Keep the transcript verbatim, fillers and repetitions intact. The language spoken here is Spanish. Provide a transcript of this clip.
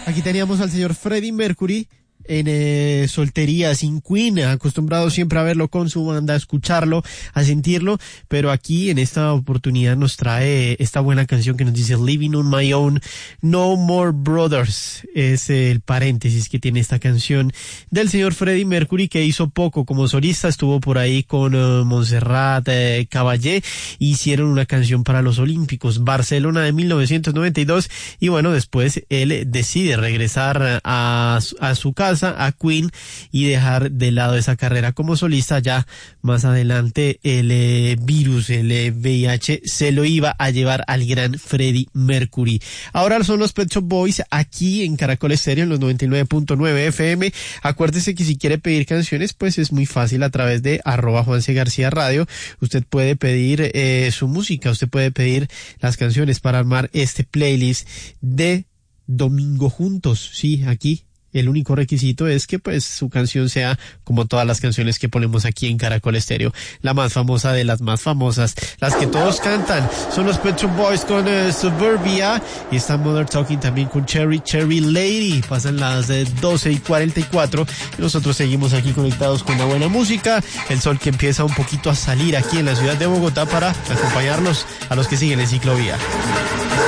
Aquí teníamos al señor Freddie Mercury en eh, Soltería sin Queen, acostumbrado siempre a verlo con su banda, a escucharlo, a sentirlo, pero aquí en esta oportunidad nos trae esta buena canción que nos dice Living on My Own, No More Brothers, es el paréntesis que tiene esta canción del señor Freddie Mercury, que hizo poco como solista, estuvo por ahí con uh, Montserrat eh, Caballé, hicieron una canción para los Olímpicos, Barcelona de mil novecientos noventa y dos, y bueno, después él decide regresar a, a su casa, a Queen, y dejar de lado esa carrera como solista. Ya más adelante el eh, virus, el eh, V I H se lo iba a llevar al gran Freddie Mercury. Ahora son los Pet Shop Boys aquí en Caracol Estéreo en los noventa y nueve punto nueve F M. Acuérdese que si quiere pedir canciones, pues es muy fácil a través de arroba Juanse García Radio. Usted puede pedir eh, su música, usted puede pedir las canciones para armar este playlist de Domingo Juntos. Sí, aquí el único requisito es que pues su canción sea como todas las canciones que ponemos aquí en Caracol Estéreo, la más famosa de las más famosas, las que todos cantan. Son los Pet Shop Boys con uh, Suburbia, y está Mother Talking también con Cherry Cherry Lady. Pasan las de doce y cuarenta y cuatro y nosotros seguimos aquí conectados con la buena música, el sol que empieza un poquito a salir aquí en la ciudad de Bogotá para acompañarlos a los que siguen en ciclovía.